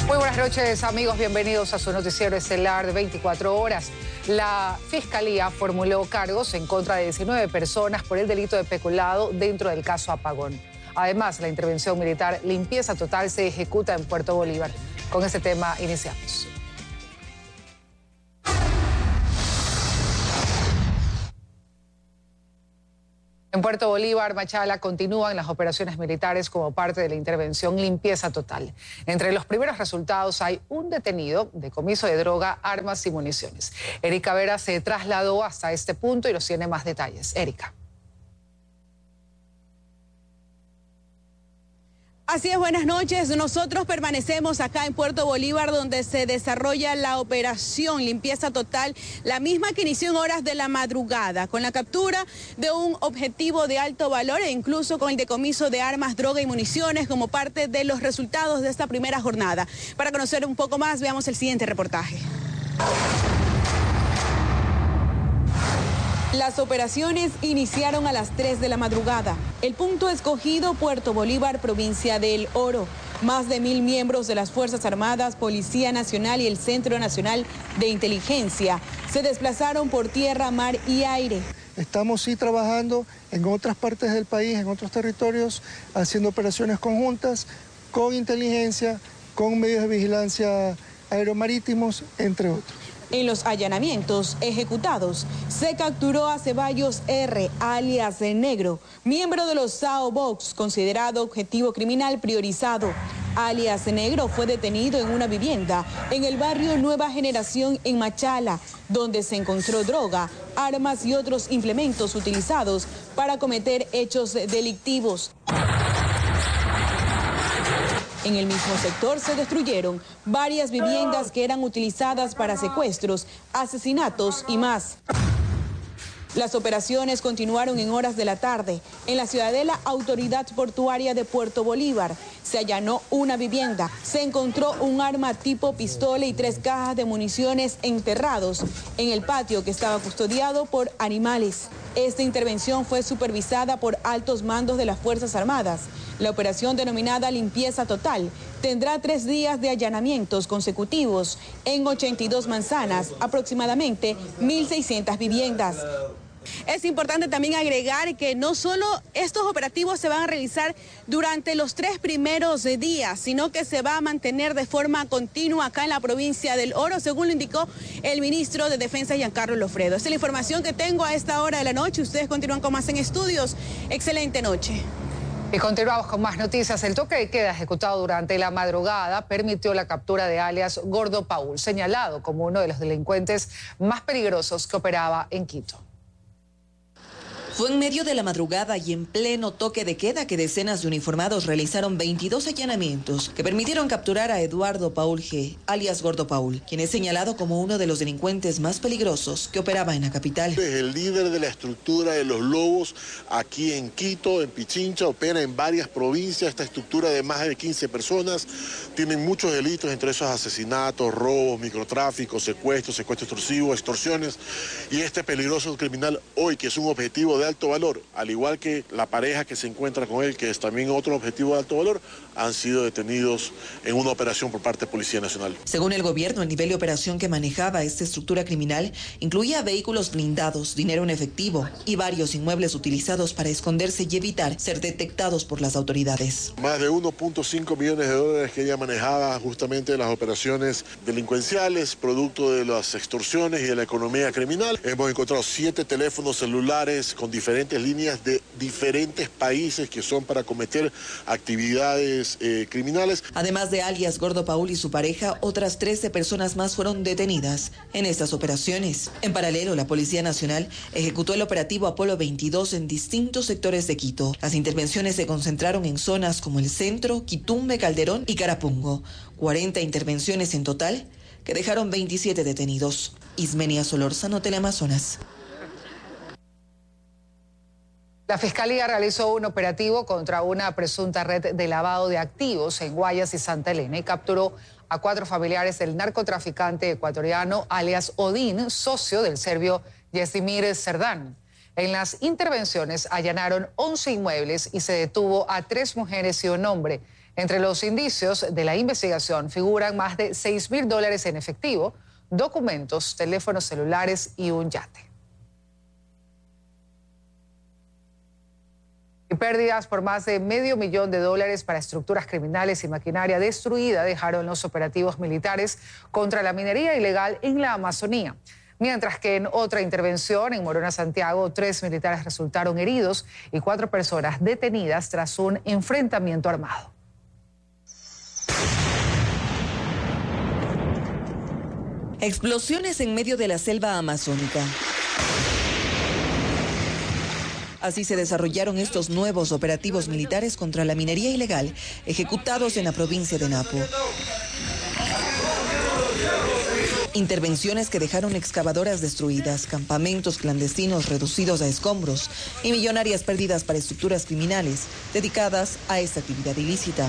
Muy buenas noches, amigos. Bienvenidos a su noticiero estelar de 24 horas. La Fiscalía formuló cargos en contra de 19 personas por el delito de peculado dentro del caso Apagón. Además, la intervención militar Limpieza Total se ejecuta en Puerto Bolívar. Con este tema iniciamos. En Puerto Bolívar, Machala, continúan las operaciones militares como parte de la intervención Limpieza Total. Entre los primeros resultados hay un detenido, decomiso de droga, armas y municiones. Erika Vera se trasladó hasta este punto y nos tiene más detalles. Erika. Así es, buenas noches. Nosotros permanecemos acá en Puerto Bolívar, donde se desarrolla la operación Limpieza Total, la misma que inició en horas de la madrugada, con la captura de un objetivo de alto valor e incluso con el decomiso de armas, droga y municiones como parte de los resultados de esta primera jornada. Para conocer un poco más, veamos el siguiente reportaje. Las operaciones iniciaron a las 3 de la madrugada. El punto escogido, Puerto Bolívar, provincia del Oro. Más de 1000 miembros de las Fuerzas Armadas, Policía Nacional y el Centro Nacional de Inteligencia se desplazaron por tierra, mar y aire. Estamos sí trabajando en otras partes del país, en otros territorios, haciendo operaciones conjuntas con inteligencia, con medios de vigilancia aeromarítimos, entre otros. En los allanamientos ejecutados, se capturó a Ceballos R., alias Negro, miembro de los SAO Box, considerado objetivo criminal priorizado. Alias Negro fue detenido en una vivienda en el barrio Nueva Generación en Machala, donde se encontró droga, armas y otros implementos utilizados para cometer hechos delictivos. En el mismo sector se destruyeron varias viviendas que eran utilizadas para secuestros, asesinatos y más. Las operaciones continuaron en horas de la tarde. En la Ciudadela Autoridad Portuaria de Puerto Bolívar se allanó una vivienda. Se encontró un arma tipo pistola y 3 cajas de municiones enterrados en el patio que estaba custodiado por animales. Esta intervención fue supervisada por altos mandos de las Fuerzas Armadas. La operación denominada Limpieza Total tendrá 3 días de allanamientos consecutivos en 82 manzanas, aproximadamente 1.600 viviendas. Es importante también agregar que no solo estos operativos se van a realizar durante los 3 primeros días, sino que se va a mantener de forma continua acá en la provincia del Oro, según lo indicó el ministro de Defensa, Giancarlo Lofredo. Esta es la información que tengo a esta hora de la noche. Ustedes continúan con más en estudios. Excelente noche. Y continuamos con más noticias. El toque de queda ejecutado durante la madrugada permitió la captura de alias Gordo Paul, señalado como uno de los delincuentes más peligrosos que operaba en Quito. Fue en medio de la madrugada y en pleno toque de queda que decenas de uniformados realizaron 22 allanamientos que permitieron capturar a Eduardo Paul G., alias Gordo Paul, quien es señalado como uno de los delincuentes más peligrosos que operaba en la capital. Es el líder de la estructura de los lobos aquí en Quito, en Pichincha, opera en varias provincias. Esta estructura de más de 15 personas tienen muchos delitos, entre esos asesinatos, robos, microtráfico, secuestros extorsivos, extorsiones. Y este peligroso criminal hoy, que es un objetivo de alto valor, al igual que la pareja que se encuentra con él, que es también otro objetivo de alto valor, han sido detenidos en una operación por parte de Policía Nacional. Según el gobierno, el nivel de operación que manejaba esta estructura criminal incluía vehículos blindados, dinero en efectivo y varios inmuebles utilizados para esconderse y evitar ser detectados por las autoridades. Más de 1.5 millones de dólares que ella manejaba justamente en las operaciones delincuenciales, producto de las extorsiones y de la economía criminal. Hemos encontrado 7 teléfonos celulares con diferentes líneas de diferentes países que son para cometer actividades criminales. Además de alias Gordo Paul y su pareja, otras 13 personas más fueron detenidas en estas operaciones. En paralelo, la Policía Nacional ejecutó el operativo Apolo 22 en distintos sectores de Quito. Las intervenciones se concentraron en zonas como el centro, Quitumbe, Calderón y Carapungo. 40 intervenciones en total que dejaron 27 detenidos. Ismenia Solórzano, Teleamazonas. La Fiscalía realizó un operativo contra una presunta red de lavado de activos en Guayas y Santa Elena y capturó a 4 familiares del narcotraficante ecuatoriano alias Odín, socio del serbio Yesimir Cerdán. En las intervenciones allanaron 11 inmuebles y se detuvo a 3 mujeres y un hombre. Entre los indicios de la investigación figuran más de $6.000 en efectivo, documentos, teléfonos celulares y un yate. Y pérdidas por más de $500 millones para estructuras criminales y maquinaria destruida dejaron los operativos militares contra la minería ilegal en la Amazonía. Mientras que en otra intervención en Morona, Santiago, 3 militares resultaron heridos y 4 personas detenidas tras un enfrentamiento armado. Explosiones en medio de la selva amazónica. Así se desarrollaron estos nuevos operativos militares contra la minería ilegal ejecutados en la provincia de Napo. Intervenciones que dejaron excavadoras destruidas, campamentos clandestinos reducidos a escombros y millonarias pérdidas para estructuras criminales dedicadas a esta actividad ilícita.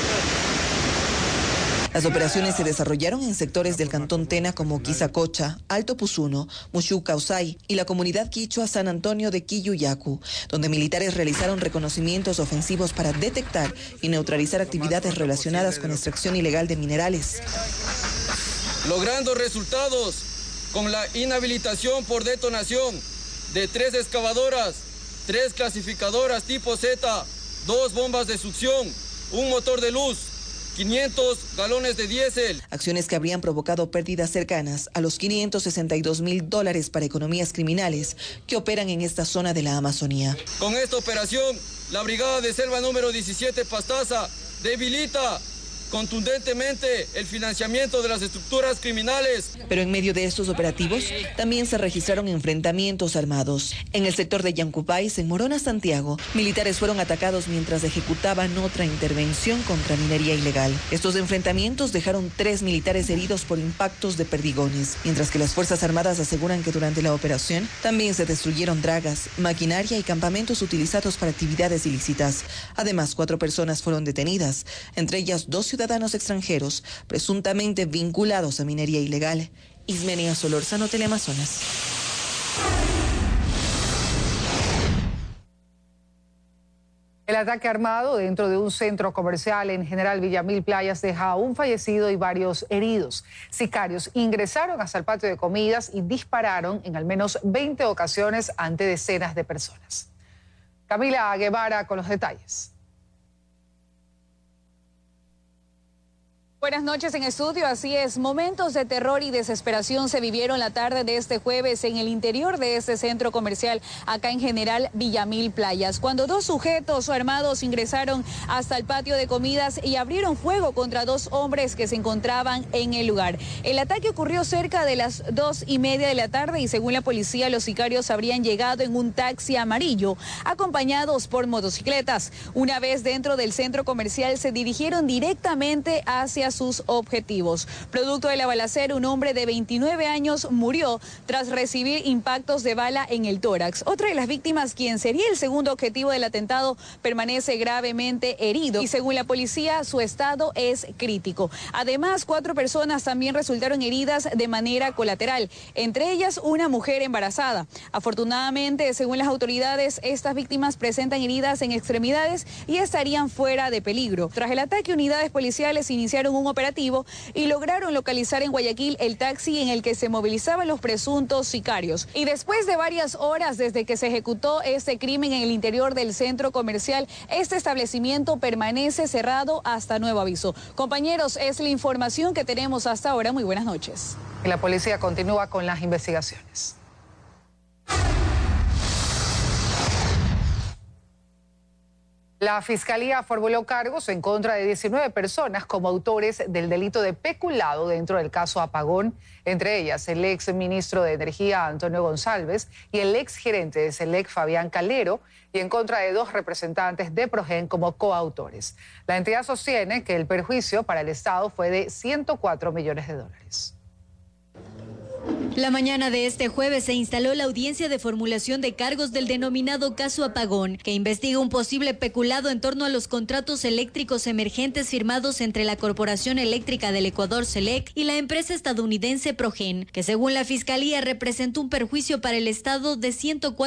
Las operaciones se desarrollaron en sectores del cantón Tena como Quizacocha, Alto Puzuno, Mushucausay y la comunidad quichua San Antonio de Quilluyacu, donde militares realizaron reconocimientos ofensivos para detectar y neutralizar actividades relacionadas con extracción ilegal de minerales. Logrando resultados con la inhabilitación por detonación de 3 excavadoras, 3 clasificadoras tipo Z, 2 bombas de succión, un motor de luz, 500 galones de diésel. Acciones que habrían provocado pérdidas cercanas a los $562.000 para economías criminales que operan en esta zona de la Amazonía. Con esta operación, la Brigada de Selva número 17 Pastaza debilita contundentemente el financiamiento de las estructuras criminales. Pero en medio de estos operativos también se registraron enfrentamientos armados. En el sector de Yancupais, en Morona, Santiago, militares fueron atacados mientras ejecutaban otra intervención contra minería ilegal. Estos enfrentamientos dejaron 3 militares heridos por impactos de perdigones, mientras que las Fuerzas Armadas aseguran que durante la operación también se destruyeron dragas, maquinaria y campamentos utilizados para actividades ilícitas. Además, 4 personas fueron detenidas, entre ellas 2 ciudadanos extranjeros presuntamente vinculados a minería ilegal. Ismenia Solórzano, Teleamazonas. El ataque armado dentro de un centro comercial en General Villamil Playas deja a un fallecido y varios heridos. Sicarios ingresaron hasta el patio de comidas y dispararon en al menos 20 ocasiones ante decenas de personas. Camila Guevara con los detalles. Buenas noches en estudio, así es, momentos de terror y desesperación se vivieron la tarde de este jueves en el interior de este centro comercial acá en General Villamil Playas, cuando 2 sujetos armados ingresaron hasta el patio de comidas y abrieron fuego contra 2 hombres que se encontraban en el lugar. El ataque ocurrió cerca de las 2:30 de la tarde y según la policía los sicarios habrían llegado en un taxi amarillo acompañados por motocicletas. Una vez dentro del centro comercial se dirigieron directamente hacia sus objetivos. Producto de la balacera, un hombre de 29 años murió tras recibir impactos de bala en el tórax. Otra de las víctimas, quien sería el segundo objetivo del atentado, permanece gravemente herido y según la policía su estado es crítico. Además, 4 personas también resultaron heridas de manera colateral, entre ellas una mujer embarazada. Afortunadamente, según las autoridades, estas víctimas presentan heridas en extremidades y estarían fuera de peligro. Tras el ataque, unidades policiales iniciaron un operativo y lograron localizar en Guayaquil el taxi en el que se movilizaban los presuntos sicarios. Y después de varias horas desde que se ejecutó este crimen en el interior del centro comercial, este establecimiento permanece cerrado hasta nuevo aviso. Compañeros, es la información que tenemos hasta ahora. Muy buenas noches. Y la policía continúa con las investigaciones. La Fiscalía formuló cargos en contra de 19 personas como autores del delito de peculado dentro del caso Apagón, entre ellas el ex ministro de Energía Antonio González y el ex gerente de Selec Fabián Calero, y en contra de 2 representantes de Progen como coautores. La entidad sostiene que el perjuicio para el Estado fue de $104 millones. La mañana de este jueves se instaló la audiencia de formulación de cargos del denominado caso Apagón, que investiga un posible peculado en torno a los contratos eléctricos emergentes firmados entre la Corporación Eléctrica del Ecuador, CELEC, y la empresa estadounidense Progen, que según la Fiscalía representó un perjuicio para el Estado de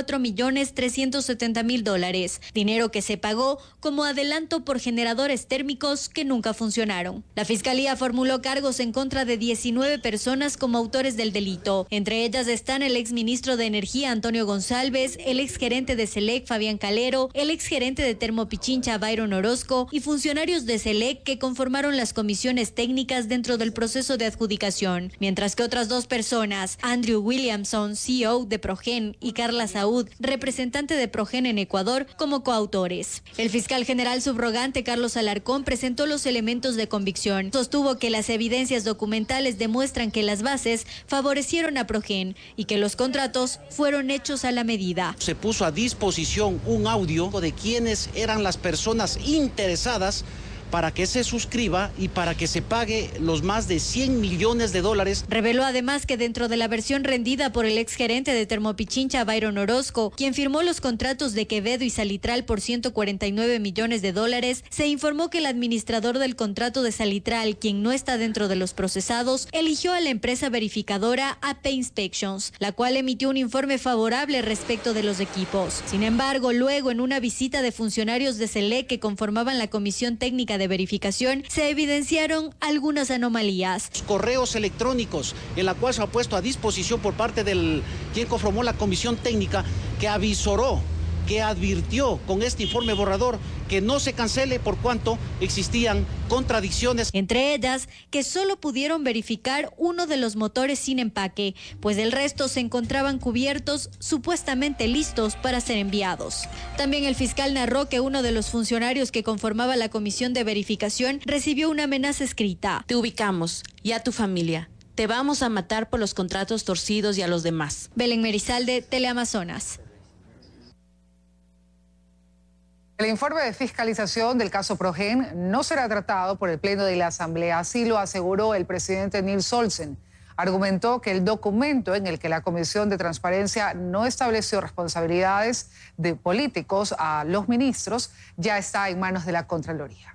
$104.370.000, dinero que se pagó como adelanto por generadores térmicos que nunca funcionaron. La Fiscalía formuló cargos en contra de 19 personas como autores del delito. Entre ellas están el exministro de Energía Antonio González, el exgerente de CELEC Fabián Calero, el exgerente de Termopichincha Byron Orozco y funcionarios de CELEC que conformaron las comisiones técnicas dentro del proceso de adjudicación, mientras que otras 2 personas, Andrew Williamson, CEO de Progen, y Carla Saúd, representante de Progen en Ecuador, como coautores. El fiscal general subrogante Carlos Alarcón presentó los elementos de convicción. Sostuvo que las evidencias documentales demuestran que las bases favorecieron a Progen y que los contratos fueron hechos a la medida. Se puso a disposición un audio de quiénes eran las personas interesadas para que se suscriba y para que se pague los más de $100 millones. Reveló además que dentro de la versión rendida por el exgerente de Termopichincha, Byron Orozco, quien firmó los contratos de Quevedo y Salitral por $149 millones, se informó que el administrador del contrato de Salitral, quien no está dentro de los procesados, eligió a la empresa verificadora AP Inspections, la cual emitió un informe favorable respecto de los equipos. Sin embargo, luego en una visita de funcionarios de CELEC que conformaban la comisión técnica de verificación, se evidenciaron algunas anomalías. Correos electrónicos en la cual se ha puesto a disposición por parte del quien conformó la comisión técnica, que avisoró, que advirtió con este informe borrador que no se cancele por cuanto existían contradicciones. Entre ellas, que solo pudieron verificar uno de los motores sin empaque, pues el resto se encontraban cubiertos, supuestamente listos para ser enviados. También el fiscal narró que uno de los funcionarios que conformaba la comisión de verificación recibió una amenaza escrita. Te ubicamos y a tu familia. Te vamos a matar por los contratos torcidos y a los demás. Belén Merizalde, Teleamazonas. El informe de fiscalización del caso Progen no será tratado por el Pleno de la Asamblea, así lo aseguró el presidente Nils Olsen. Argumentó que el documento en el que la Comisión de Transparencia no estableció responsabilidades de políticos a los ministros ya está en manos de la Contraloría.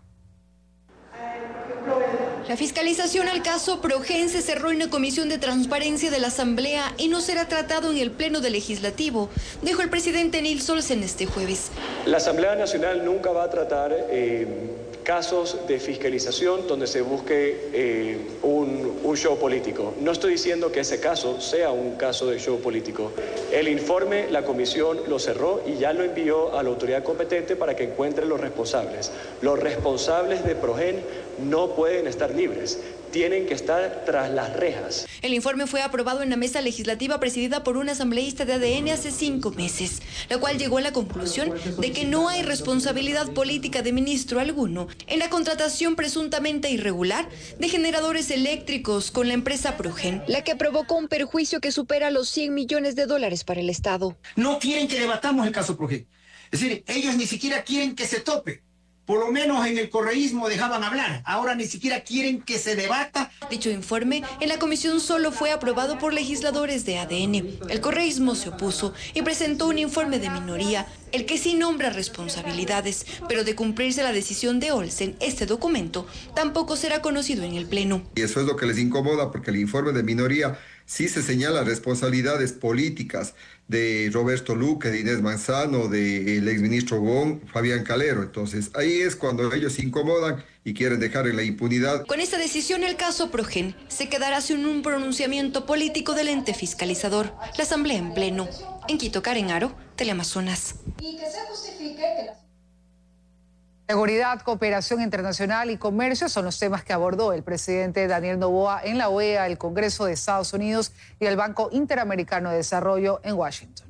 La fiscalización al caso Progen se cerró en la Comisión de Transparencia de la Asamblea y no será tratado en el Pleno del Legislativo, dijo el presidente Nils Olsen este jueves. La Asamblea Nacional nunca va a tratar casos de fiscalización donde se busque un show político. No estoy diciendo que ese caso sea un caso de show político. El informe, la comisión lo cerró y ya lo envió a la autoridad competente para que encuentre los responsables. Los responsables de Progen no pueden estar libres, tienen que estar tras las rejas. El informe fue aprobado en la mesa legislativa presidida por un asambleísta de ADN hace 5 meses, la cual llegó a la conclusión de que no hay responsabilidad política de ministro alguno en la contratación presuntamente irregular de generadores eléctricos con la empresa Progen, la que provocó un perjuicio que supera los $100 millones para el Estado. No quieren que debatamos el caso Progen. Es decir, ellos ni siquiera quieren que se tope. Por lo menos en el correísmo dejaban hablar, ahora ni siquiera quieren que se debata. Dicho informe en la comisión solo fue aprobado por legisladores de ADN. El correísmo se opuso y presentó un informe de minoría, el que sí nombra responsabilidades, pero de cumplirse la decisión de Olsen, este documento tampoco será conocido en el Pleno. Y eso es lo que les incomoda, porque el informe de minoría sí se señala responsabilidades políticas de Roberto Luque, de Inés Manzano, del exministro Gon, Fabián Calero. Entonces, ahí es cuando ellos se incomodan y quieren dejar en la impunidad. Con esta decisión, el caso Progen se quedará sin un pronunciamiento político del ente fiscalizador, la Asamblea en Pleno. En Quito, Karen Aro, Teleamazonas. Y que se justifique que la seguridad, cooperación internacional y comercio son los temas que abordó el presidente Daniel Noboa en la OEA, el Congreso de Estados Unidos y el Banco Interamericano de Desarrollo en Washington.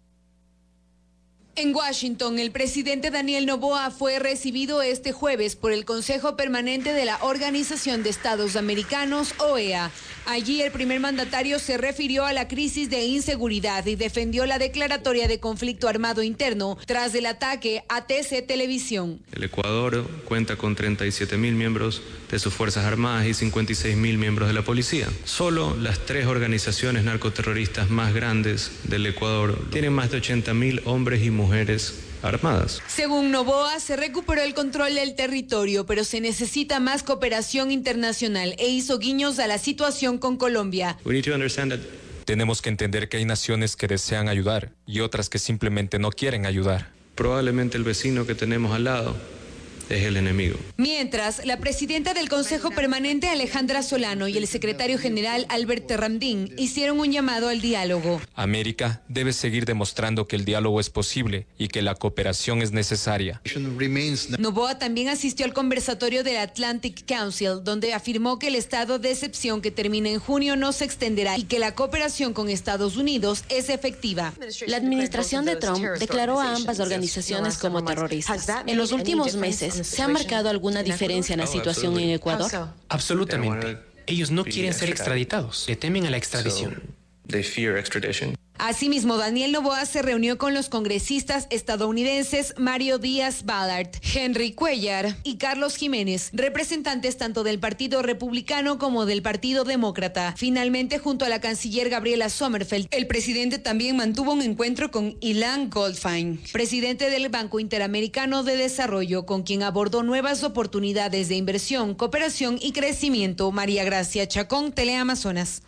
En Washington, el presidente Daniel Noboa fue recibido este jueves por el Consejo Permanente de la Organización de Estados Americanos, OEA. Allí el primer mandatario se refirió a la crisis de inseguridad y defendió la declaratoria de conflicto armado interno tras el ataque a TC Televisión. El Ecuador cuenta con 37.000 miembros de sus Fuerzas Armadas y 56.000 miembros de la policía. Solo las 3 organizaciones narcoterroristas más grandes del Ecuador tienen más de 80.000 hombres y mujeres armadas. Según Noboa, se recuperó el control del territorio, pero se necesita más cooperación internacional e hizo guiños a la situación con Colombia. Tenemos que entender que hay naciones que desean ayudar y otras que simplemente no quieren ayudar. Probablemente el vecino que tenemos al lado es el enemigo. Mientras, la presidenta del Consejo Permanente, Alejandra Solano, y el secretario general, Albert Terrandín, hicieron un llamado al diálogo. América debe seguir demostrando que el diálogo es posible y que la cooperación es necesaria. Noboa también asistió al conversatorio del Atlantic Council, donde afirmó que el estado de excepción que termina en junio no se extenderá y que la cooperación con Estados Unidos es efectiva. La administración de Trump declaró a ambas organizaciones como terroristas. En los últimos meses, ¿se ha marcado alguna diferencia en la situación en Ecuador? Absolutamente. Ellos no quieren ser extraditados, le temen a la extradición. Asimismo, Daniel Noboa se reunió con los congresistas estadounidenses Mario Díaz Ballard, Henry Cuellar y Carlos Jiménez, representantes tanto del Partido Republicano como del Partido Demócrata. Finalmente, junto a la canciller Gabriela Sommerfeld, el presidente también mantuvo un encuentro con Ilan Goldfein, presidente del Banco Interamericano de Desarrollo, con quien abordó nuevas oportunidades de inversión, cooperación y crecimiento. María Gracia Chacón, Teleamazonas.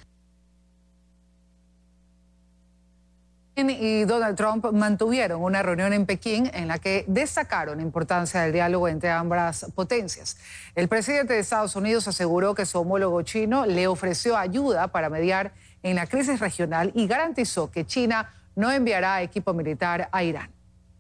Y Donald Trump mantuvieron una reunión en Pekín en la que destacaron la importancia del diálogo entre ambas potencias. El presidente de Estados Unidos aseguró que su homólogo chino le ofreció ayuda para mediar en la crisis regional y garantizó que China no enviará equipo militar a Irán.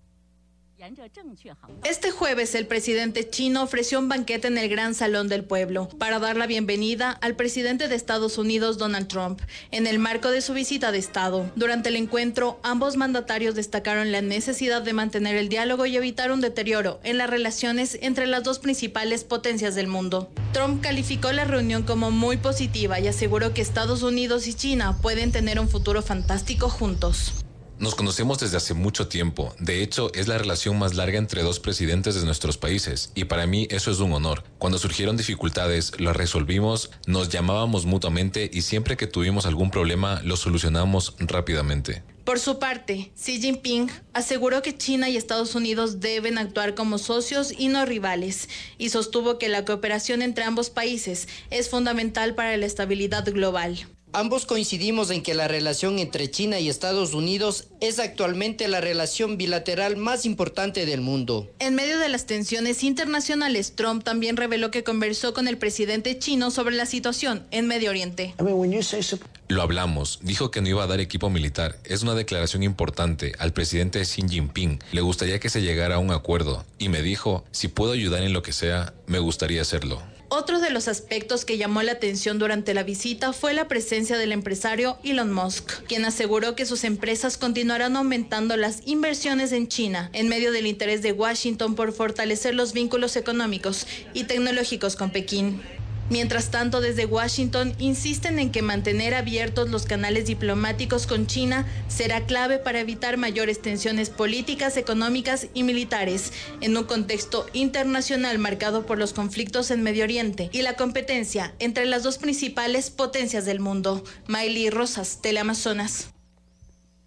Este jueves el presidente chino ofreció un banquete en el Gran Salón del Pueblo para dar la bienvenida al presidente de Estados Unidos, Donald Trump, en el marco de su visita de Estado. Durante el encuentro, ambos mandatarios destacaron la necesidad de mantener el diálogo y evitar un deterioro en las relaciones entre las dos principales potencias del mundo. Trump calificó la reunión como muy positiva y aseguró que Estados Unidos y China pueden tener un futuro fantástico juntos. Nos conocemos desde hace mucho tiempo. De hecho, es la relación más larga entre dos presidentes de nuestros países. Y para mí eso es un honor. Cuando surgieron dificultades, lo resolvimos, nos llamábamos mutuamente y siempre que tuvimos algún problema, lo solucionamos rápidamente. Por su parte, Xi Jinping aseguró que China y Estados Unidos deben actuar como socios y no rivales, y sostuvo que la cooperación entre ambos países es fundamental para la estabilidad global. Ambos coincidimos en que la relación entre China y Estados Unidos es actualmente la relación bilateral más importante del mundo. En medio de las tensiones internacionales, Trump también reveló que conversó con el presidente chino sobre la situación en Medio Oriente. Lo hablamos, dijo que no iba a dar equipo militar. Es una declaración importante. Al presidente Xi Jinping le gustaría que se llegara a un acuerdo y me dijo, si puedo ayudar en lo que sea, me gustaría hacerlo. Otro de los aspectos que llamó la atención durante la visita fue la presencia del empresario Elon Musk, quien aseguró que sus empresas continuarán aumentando las inversiones en China, en medio del interés de Washington por fortalecer los vínculos económicos y tecnológicos con Pekín. Mientras tanto, desde Washington insisten en que mantener abiertos los canales diplomáticos con China será clave para evitar mayores tensiones políticas, económicas y militares en un contexto internacional marcado por los conflictos en Medio Oriente y la competencia entre las dos principales potencias del mundo. Maylí Rosas, Teleamazonas.